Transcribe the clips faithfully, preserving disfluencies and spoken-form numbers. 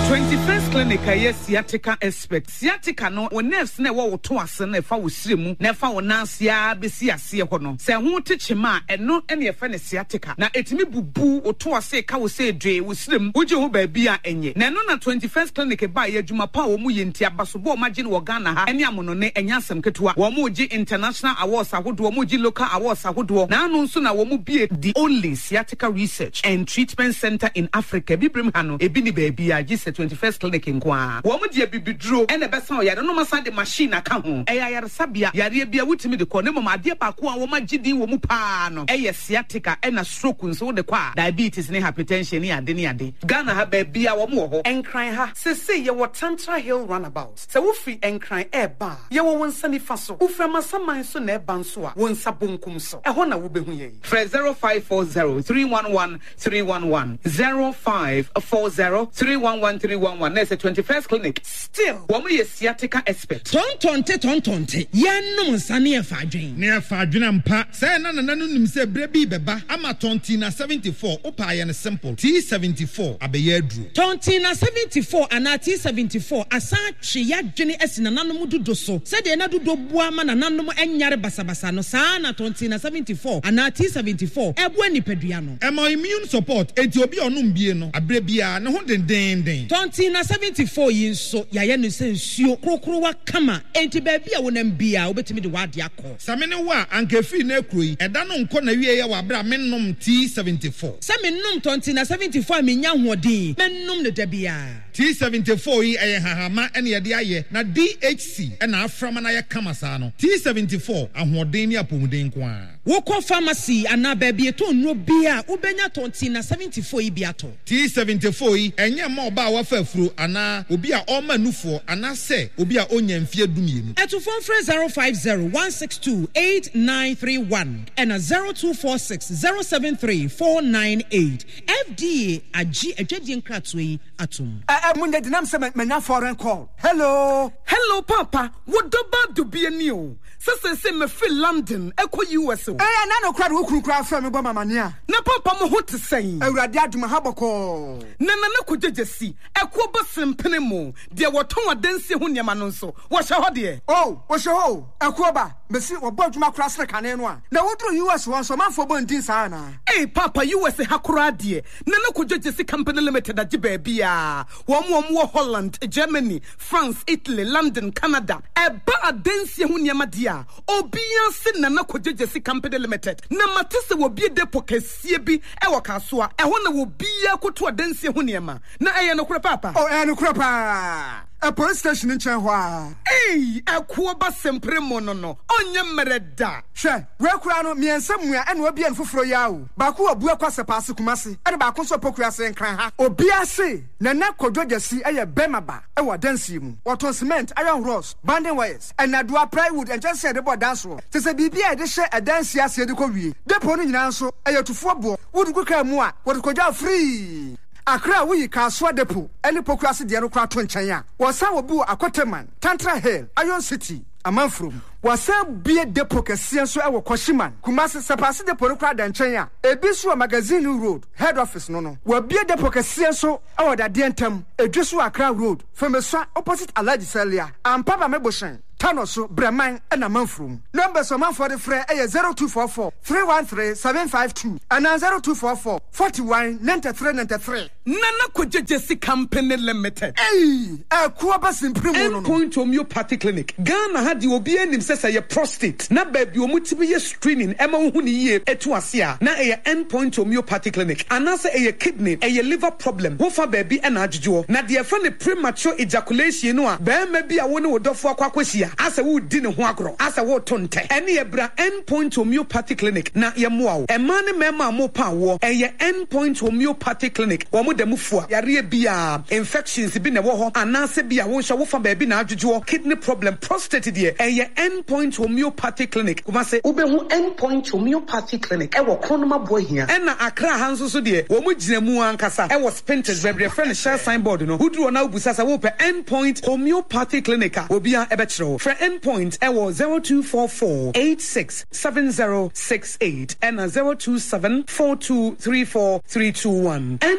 twenty-first Clinic a sciatica expert. Sciatica no, when nerves ne wo to ase na fa wo siremu, na fa wo nansia besi ase ho no. Se ho techema eno ene fa ne sciatica. Na etimi bubu o to ase ka wo se dwe wo siremu, wo je ho ba bia enye. Na no na twenty-first Clinic ba ya adwuma pa wo mu yenti abaso bo ma gine wo Ghana ha. Ene amono ne enya asem ketua. Wo mu gi international awards ahodo, wo mu gi local awards ahodo. Na anu nso na wo mu bie the only sciatica research and treatment center in Africa. Bibrim hano ebi ni ba bia gi twenty-first Clinic in Kwa. Woman dear bibidro and the best on yard no massa the machine account. Eya sabia yare bia wutimi de corner ma dear paku and woman gidi womu pano. Eya sciatica and a stroke so the qua diabetes ni hypertension ni adeni ade. Ghana ha baby a womo and cry ha. Se say ye what Tantra Hill runabout. Se wufi and cry e ba. Ye wo won sani faso. Ufra masama so ne bansoa. Won sabunkum so. E hona wo behu ye. Fre zero five four zero three one one three one one zero five four zero three one one three one one. There's a twenty-first Clinic. Still, woman is sciatica expert. Tontonte, tontonte. Yanum sani e fadwin. Ne fadwin ampa. Say na na nanu nim say brebi beba. Ama tontina seventy-four. Opa ya ne simple. T seventy-four abeye dru. Tontina seventy-four ana T seventy-four asa twe ya dwene esina nanum dudo so. Say de na dudo bua ma na nanum enyare basabasa no sa na tontina seventy-four ana T seventy-four. Ebo nipadua no. E ma immune support enti obi onum bie no. Abrebia ne ho den den den. Tontina seventy-four yin so ya ye no sensuo krokrowa kama enti ba bia wonam bia obetimi de wade akọ samene wa ankefi na ekroyi eda no nko na wie ye wa bra mennom T seventy-four samennom tontina seventy-four menya hodin mennom ne da bia T seventy-four yi eye hahama ene ye de aye na D H C ena aframa na ye kama sa no T seventy-four ahoden ni apomuden ko a wokọ pharmacy ana ba bia to nro bia ubenya tontina seventy-four yi bia to T seventy-four yi enye ma oba wa fafuro ana obi a o manufo ana se obi a onya mfie dumienu etu phone free zero five zero one six two eight nine three one and a zero two four six zero seven three four nine eight F D A agi adwadie nkratoi atum eh munde dinam se menya foreign call. Hello hello papa what do do be new sese se me fi London eko U S O eh na no kwade wo kuru kura fa me boma mane a na papa mo hote sen awurade aduma haboko na na na kujejesi eko bo sempene mo de woton adansi ho niam no nso wo hye ho de oh wo hye ho eko ba mesi wo bo aduma kura sre kane no a na wodru U S won so manfo bo ndin sa na eh papa U S hakura de na na kujejesi company limited agi ba bia wo mo mo Holland, Germany, France, Italy, London, Canada e ba adansi ho niam de a obia se na na kujejesi company limited na matese wo bie depo kasie bi e wo kasoa e ho na wo bia koto adansi ho niam na eye no kura papa oh e no kura pa a police station in Chenhua. Hey, a kuoba sempre monono. Onya mereda. She, we kura no me ensam and we be en foforo yawo. Baku abu akwase paase kumase. E ba ko so pokura se nkran ha. Obi ase, na na kodwojasi eye bemaba. E wa dansi mu. Waton cement, iron rods, banding wires, and na do plywood and just say the board dance roll. Se se bibia e de she e dansi ase de ko wie. Depo no nyina nso eye tufo bo. Wodu ko ka mu a, wodu kodwa free. Akra wuyi kaswa depo eni pokrasi de no kra to nchen a wosan obi akoteman Tantra Hill Iron City amanfrom wosan bie depo kese so e wo Koshiman Kumasi sepase depo no kra da nchen a ebi so magazine road head office no no wo bie depo kese so e wo da de ntam edweso Akra road Femeso opposite Alhaji Celia ampaba meboshen Tanoso Breman and a manfrum. Numbers of man for the fray a zero two four four three one three seven five two and a zero two four four forty one ninety three ninety three. Nana Kujesi Company Limited. Hey, a Kuabas in Primo Point Homeopathic Clinic. Ghana had the Obian himself a prostate. Na baby omutibi screening Emma Huni ye etuasia. Na a endpoint homeopathic clinic. Anasa a kidney, a liver problem. Wofa baby and ajjo. Na dear friend premature ejaculation no. Bear maybe a one would offer quaquasia. As a wood dinner huagro. As a wood tonte. Any ebra endpoint homeopathic clinic. Na yamuao. A man mema mo power. A ye endpoint homeopathic clinic. Wamu de mufua. Yari bia infections been a woho. Anase bia wonsha wofa baby na ajjo. Kidney problem. Prostate dear. A ye endpoint homeopathic clinic. Kumase ubehu endpoint homeopathic clinic. Ewo kronoma boy here. Ena Akra hanso so dear. Wamu jinemu ankasa. Ewo spinters baby friend share signboard no. Udru na ubusasa wope endpoint homeopathic clinic. Wobia ebetro. For endpoint ewo zero two four four eight six seven zero six eight and a zero two seven four two three four three two one. Endpoint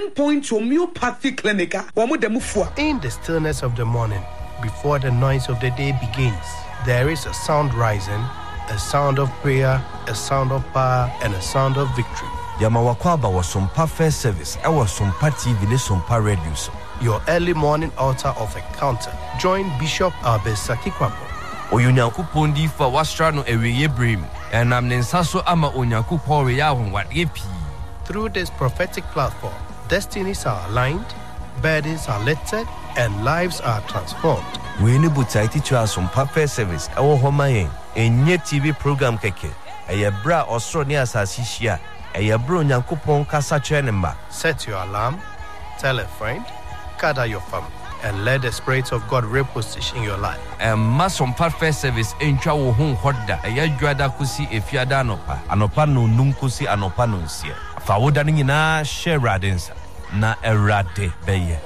to homeopathy clinic. In the stillness of the morning, before the noise of the day begins, there is a sound rising, a sound of prayer, a sound of power, and a sound of victory. Yamawakwaba was some first service. I was some T V, some radio. Your early morning altar of encounter. Join Bishop Albesaki Kwabo. Oyunyankupon di fa wastrano eweye brim. And I'm Nensaso ama Onyankupon reya what epi. Through this prophetic platform, destinies are aligned, burdens are lifted, and lives are transformed. We need to teach us some first service. Our home a T V program keke. A bra Australia sasishia. A bro Nyankupon kasa chenemba. Set your alarm, tell a friend, gather your family, and let the Spirit of God reposition your life. And masom first service in chawo hon hoda. A yadwada kusi efiada anopa. Anopa no nunkusi anopa no nsia. Fa woda ni na share radensa. Na erade beye.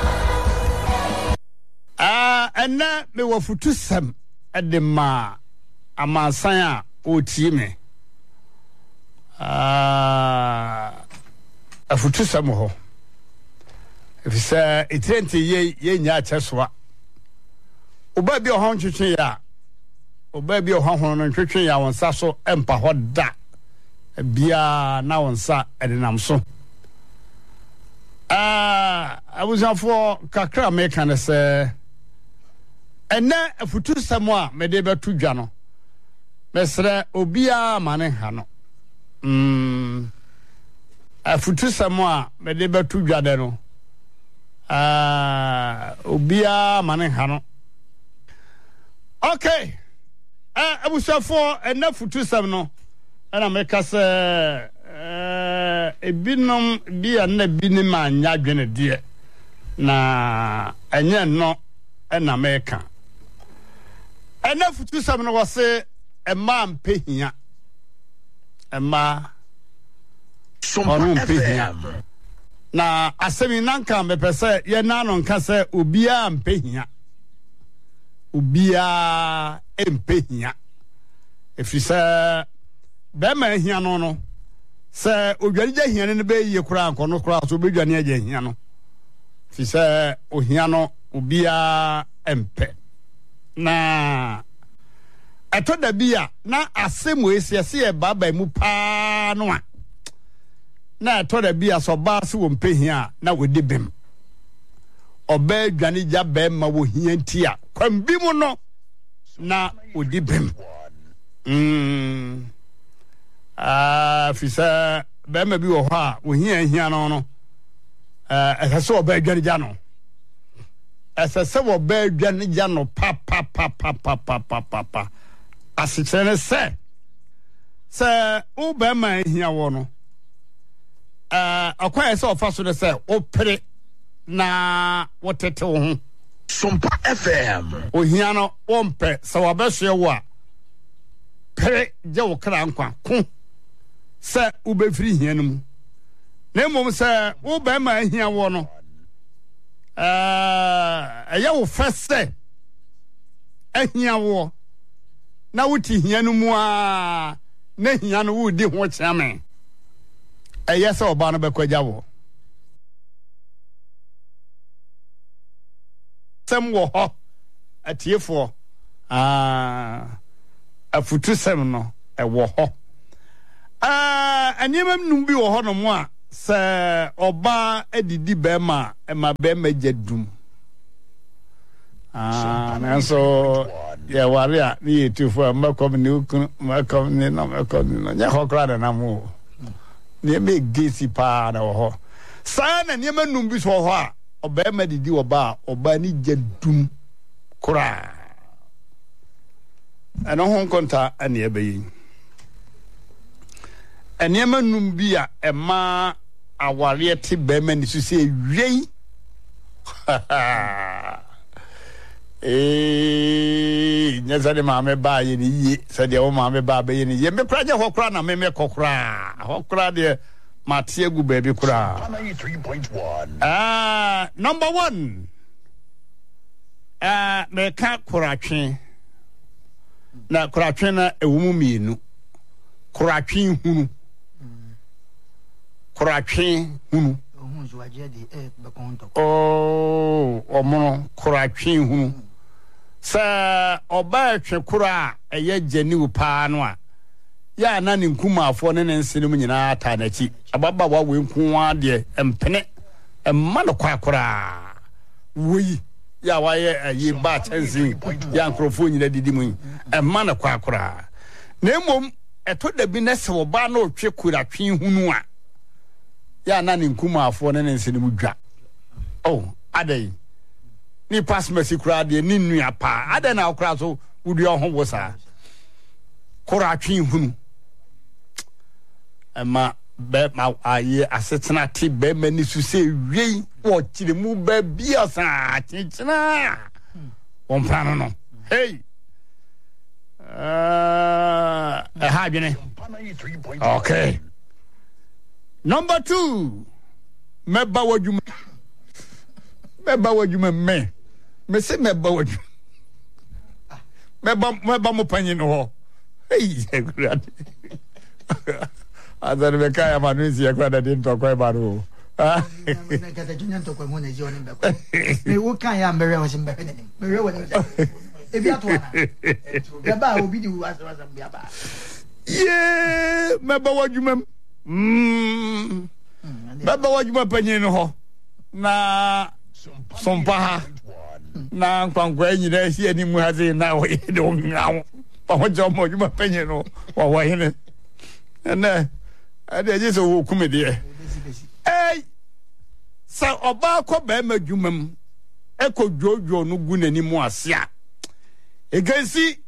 Ah, and na me wo futu sam edema amansan a otie me. Ah, afutu sam ho. If say etenti ye ye nya cheswa. Oba bi ohon twetwe ya. Oba bi ohon hon no twetwe ya wonsa so empa hoda. Bia na wonsa edenam so. Ah, I was on for kakra me kan say ene afutu sam a me de betu dwa no. Mesre obia mane ha no. Mm. Afutu sam a me de betu dwa de no. Ah, obia mane ha no. Okay. Ah, I was on for ene afutu sam no. Ana me ka say ebinom bia na binim anya dwene de na enye no na meka ena futu sam no wose ema mpehia ema onu mpehia na asemi nanka mepese ye na no nka se obia mpehia obia empehia efisa be ma hia no no se odwani je hiane ne be ye kura nkono kura so be dwane je hia no fi se ohia no obia empe na eto da bia na asemu esiese e baba mu pa no a na eto da bia so ba se wo mpe hia na wodi bem oba dwane ja be ma wo hia ntia kwambi mu no na wodi bem mm Ah, fisa be ma bi wo ho a wo hia hia no no eh esese wo ba dwane ja no esese wo ba dwane ja no pa pa pa pa pa pa pa pa pa asitsene se se wo ba ma hia wo no eh akwa ese ofa so de se wo pere na wo tete wo ho Sompa F M o hia no wo mpe se wo ba hye wo a pere je wo kra nkwa ko se ubefiri hianu mu na mom se wo ba ma hia wo no eh eya wo fese ahia wo na wuti hianu mu a na hia no wo di ho kyame eya se oba no bekwaja wo sem wo ho atiefo ah afutu sem no e wo ho ah anyemam numbi wo ho no mo a se oba edidi be ma e ma be ma jadum ah na so ye ware a ni etifo ma kom ni ukun ma kom ni no ma kom ni no nya ho kra na mo ni me gesi pa na wo ho sa na anyemam numbi so ho a oba ma didi oba oba ni jadum kra ana hon konta ani ebeyi eniema num bia ema aware te be ma ni so se wei eh nyeza de ma me ba ye ni ye se de wo ma me ba be ye ni ye me praje hokra na me me kokra hokra de mate agu ba bi kra ninety-three point one ah number one ah me ka koratwe na koratwe na ewumu mienu koratwe hunu koratwe hunu oh omono kora twen hunu sa oba twe kora eye jeni pa no a ya na ne nkumafo ne ne nsenem nyina ata na chi ababa wa we nkuwa de empene emma no kwa kora woyi ya wa ye ayi ba chansi ya nkrofo nyina didi mu emma no kwa kora na mom eto da bi na se oba na otwe kora twen hunu a ya na ne nkumafo ne ne nsenem dwa oh adai ni pass mercy kura de ni nua pa adai na kura so wudi ho wo sa kora twen hunu ma be ma aye asetena ti be mani su se wi wo kire mu ba bia sa chichina on plano no hey uh eh ha bine okay number two me ba wajuma me ba wajuma me me se me ba wajuma me ba me ba mo panyin ho hey Azar be kaya manuzi ya kwa dadi nto kwa baro. Ah. Kata junya nto kwa ngone jioni mbeko. Me wo kan ya mbere wa simbe ne. Mbere wa ne. E bi atwana. Ga ba obi di wasa wasa mbia ba. Ye, me ba wajuma. Mm. Ba ba wajuma panyin ho. Na sompa. Na kwankwa nyina hie ni mu haze na wo ye de ngawo. Ba ho jomo wajuma panyin no. Wa wa hene. Na ade je so kumede eh sa oba ko ba ma dwumam e ko dwojo no gu nani mu ase a egansi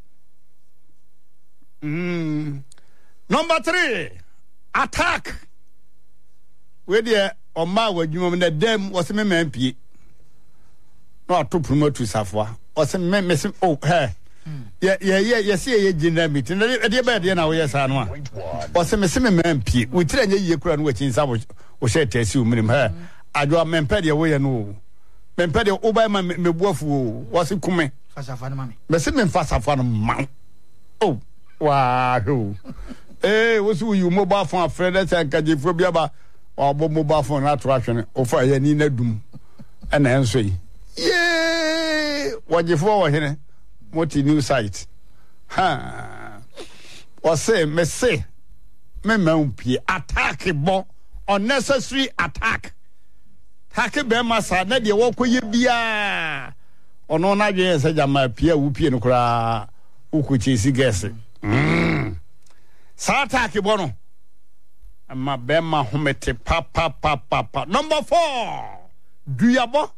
mm number three attack we dey o ma wa dwumam na dem wo se me mampie no atoprumo tu safwa o se me me oh he yeah yeah yeah yes yeah general meeting na dey ba dey na wo yes anu a o se me se me mampie we tire nya yie kura no wa chin sa wo she tesi o minim ha adwo mempe dey wo ye no mempe dey o ba ma me buafu wo se kume fasafa na mami me se me fasafa no ma oh wa ho eh wo su you mobile phone afre that nkaje fo bia ba o bo mobile phone na to ahwene o fa ye ni na dum e na enso yi ye wo je fo wo hene multi new site ha o say me say me mampie attack bo unnecessary attack attack be masa na de wo koye bia ono na dwe se jama pia wu pie no kura ukuchi si gese mm sa attack bo no ama be ma homete pa pa pa pa pa number four duyabo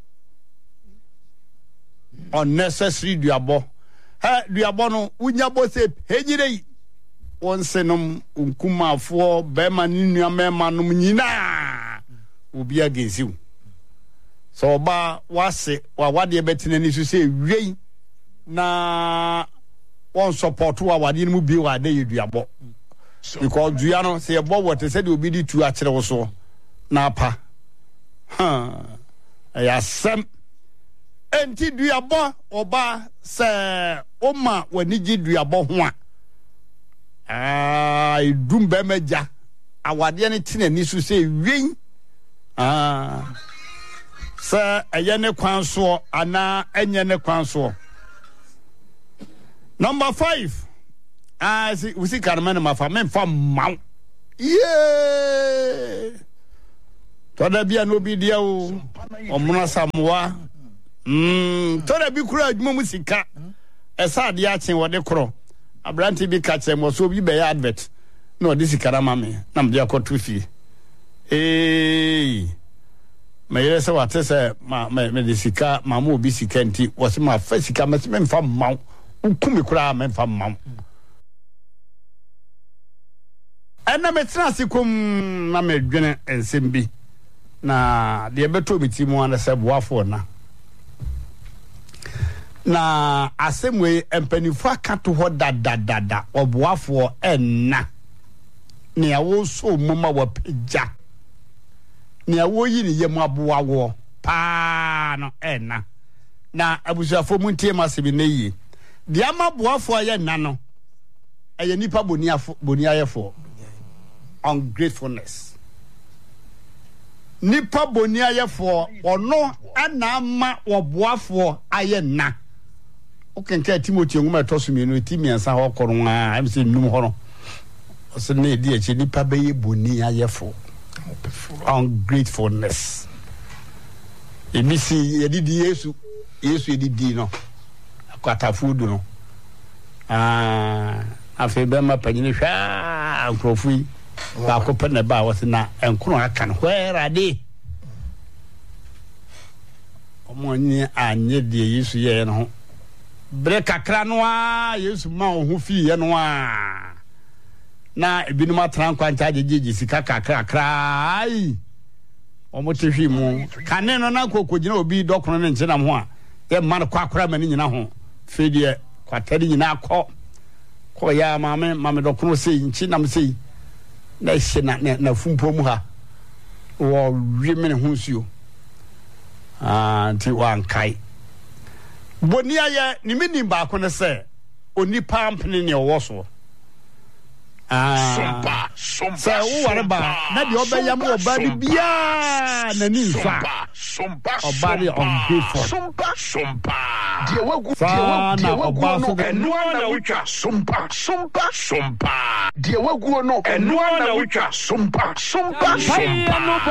unnecessary duyabo ha duyabo no unyabo se hejire onsenom nkumafo be ma ninu amema no nyina obi agensiu so ba wase wa wade betene ni so se wiei na won support wa wade mu bi wa de yeduabo because dua no se ebo wote se de obi di tu a kire wo so na apa ha ya sem enti duabo oba se oma wani gi duabo ho a ah idum be meja awade ne tine ni so se wiei ah sa eye ne kwanso ana enye ne kwanso number five ah si usi karma na mafa men fa maw yeah to da bia no bi dia o omuna samwa mm to da bi kura adwuma musika esa de a chen wode kro abranti bi ka che mo so bi be advert no this karama me na mde akoto fi eh me yere se wate se ma me de sika ma mo bi sika nti wo se ma fa sika me se me fa maw ukumi kura me fa maw ana me tra sikum na me dwene ensem bi na de beto mi ti mu ana se boafo na na asemwe empanifo akato ho dadadada oboafo enna ne awo so mama wa pagya ne awo yi ne yem aboawo pa no enna na abusuafo muntie masebi na yi de amaboafo aye nna no aye nipa boniafo boniayefo ungratefulness nipa boni ayefo ono ana ama woboafo aye na okenka Timothy nguma tosumi no timiansa ho koron a am se num ho no o se na edi echi nipa beye boni ayefo ungratefulness emisi yedidi Yesu Yesu yedidi no akwata food no ah afi be ma panyine hwa ankrofui ba ko pene ba wo se na enkono aka no hwerade omo nyi anye de Yesu ye no bre kakra no a Yesu ma ho fi ye no a na ebinum atran kwanta agegege sika kakra kakra ai omo tehwi mu kane no na kokogina obi dokono ne nche na ho a ye ma no kwakora mani nyina ho fedie kwatari nyina akọ ko ya mame mame dokono sei nchi nam sei na hye na na fumpo mu ha wo wimene ho nsuo ah ti wankai boni aye ni mini ba ko ne se onipa ampene ne owo so ah sompa sompa so wo ware ba na de obeyam oba bi bia na ni nfa sompa oba ni on before sompa sompa de wagu de wagu de wagu no enu na wutwa sompa sompa sompa de wagu no enu na wutwa sompa sompa sompa